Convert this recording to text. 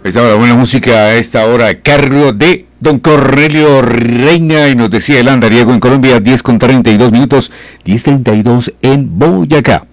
Esta hora, buena música a esta hora, cargo de don Cornelio Reina, y nos decía el andariego en Colombia, 10:32 minutos, 10:32 en Boyacá.